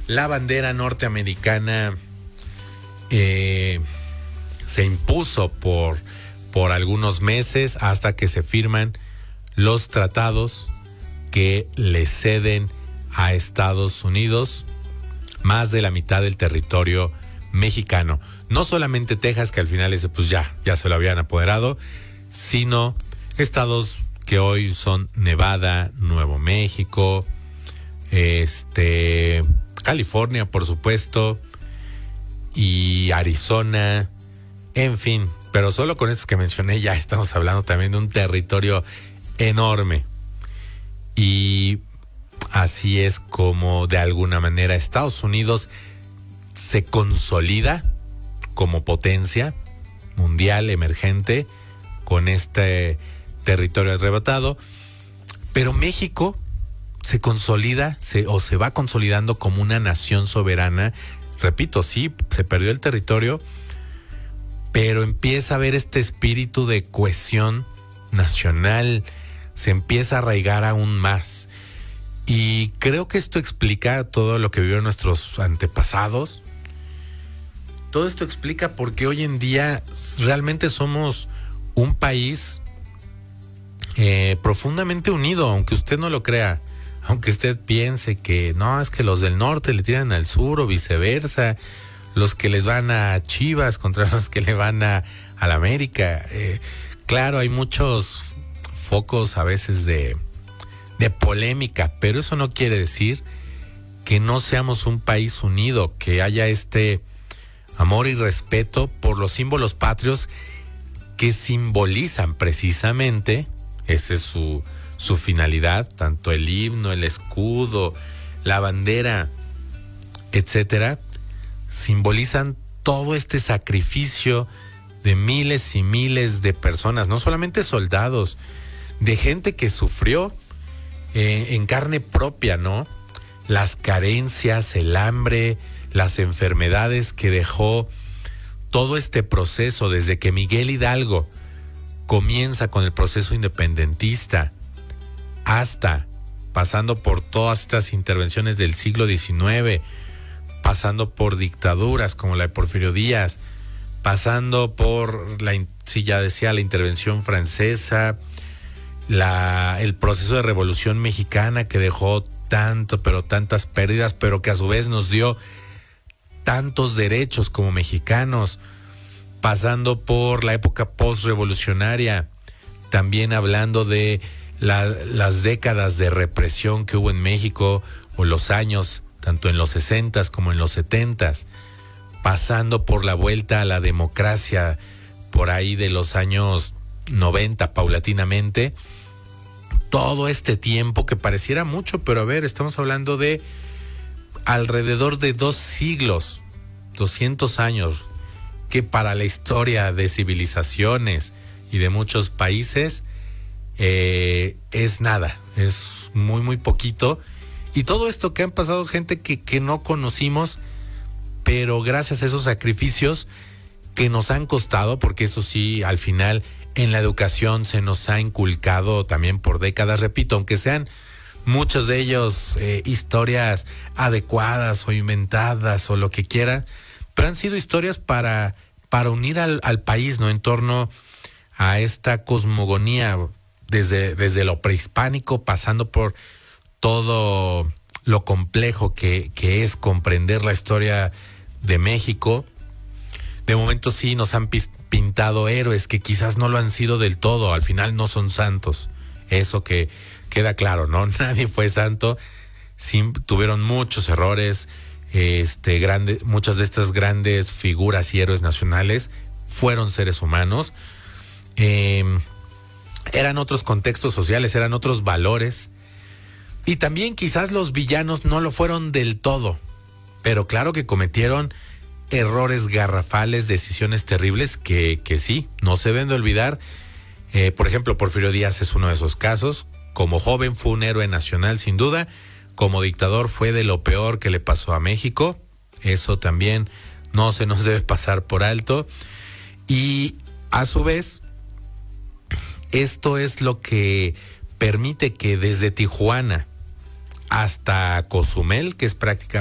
la bandera norteamericana se impuso por algunos meses hasta que se firman los tratados que le ceden a Estados Unidos más de la mitad del territorio mexicano. No solamente Texas, que al final ese pues ya se lo habían apoderado, sino estados que hoy son Nevada, Nuevo México, California, por supuesto, y Arizona, en fin. Pero solo con esos que mencioné ya estamos hablando también de un territorio enorme. Y así es como de alguna manera Estados Unidos se consolida como potencia mundial emergente con este territorio arrebatado, pero México se consolida se va consolidando como una nación soberana. Repito, sí, se perdió el territorio, pero empieza a haber este espíritu de cohesión nacional, se empieza a arraigar aún más. Y creo que esto explica todo lo que vivieron nuestros antepasados. Todo esto explica por qué hoy en día realmente somos un país profundamente unido, aunque usted no lo crea, aunque usted piense que no, es que los del norte le tiran al sur o viceversa, los que les van a Chivas contra los que le van a la América. Claro, hay muchos focos a veces de polémica, pero eso no quiere decir que no seamos un país unido, que haya este amor y respeto por los símbolos patrios que simbolizan precisamente, esa es su finalidad, tanto el himno, el escudo, la bandera, etcétera, simbolizan todo este sacrificio de miles y miles de personas, no solamente soldados, de gente que sufrió en carne propia, ¿no? Las carencias, el hambre, las enfermedades que dejó todo este proceso desde que Miguel Hidalgo comienza con el proceso independentista hasta pasando por todas estas intervenciones del siglo XIX, pasando por dictaduras como la de Porfirio Díaz, pasando por la intervención francesa, el proceso de Revolución Mexicana que dejó tantas pérdidas, pero que a su vez nos dio tantos derechos como mexicanos, pasando por la época postrevolucionaria, también hablando de las décadas de represión que hubo en México, o los años, tanto en los 60s como en los 70s, pasando por la vuelta a la democracia por ahí de los años 90 paulatinamente. Todo este tiempo que pareciera mucho, pero a ver, estamos hablando de alrededor de 2 siglos, 200 años, que para la historia de civilizaciones y de muchos países es nada, es muy muy poquito. Y todo esto que han pasado gente que no conocimos, pero gracias a esos sacrificios que nos han costado, porque eso sí, al final en la educación se nos ha inculcado también por décadas, repito, aunque sean muchos de ellos historias adecuadas o inventadas o lo que quiera, pero han sido historias para unir al país, ¿no? En torno a esta cosmogonía desde lo prehispánico, pasando por todo lo complejo que es comprender la historia de México. De momento sí nos han pintado héroes que quizás no lo han sido del todo, al final no son santos, eso que queda claro, ¿no? Nadie fue santo, sí, tuvieron muchos errores, muchas de estas grandes figuras y héroes nacionales fueron seres humanos, eran otros contextos sociales, eran otros valores, y también quizás los villanos no lo fueron del todo, pero claro que cometieron errores garrafales, decisiones terribles que sí, no se deben de olvidar. Por ejemplo, Porfirio Díaz es uno de esos casos. Como joven fue un héroe nacional sin duda, como dictador fue de lo peor que le pasó a México, eso también no se nos debe pasar por alto. Y a su vez, esto es lo que permite que desde Tijuana hasta Cozumel, que es prácticamente